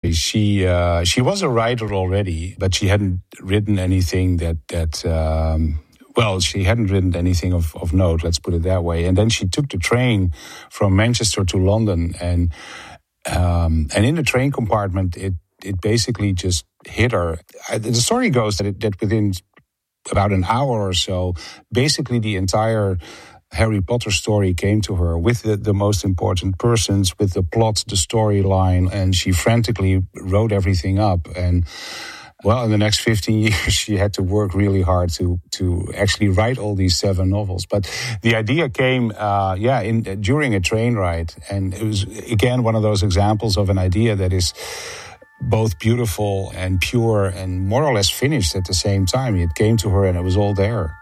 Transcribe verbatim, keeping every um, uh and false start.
She uh, she was a writer already, but she hadn't written anything that that. Um, Well, she hadn't written anything of, of note, let's put it that way. And then she took the train from Manchester to London. And um, and in the train compartment, it it basically just hit her. The story goes that, it, that within about an hour or so, basically the entire Harry Potter story came to her with the, the most important persons, with the plot, the storyline. And she frantically wrote everything up. And well, in the next fifteen years, she had to work really hard to to actually write all these seven novels. But the idea came, uh, yeah, in during a train ride. And it was, again, one of those examples of an idea that is both beautiful and pure and more or less finished at the same time. It came to her and it was all there.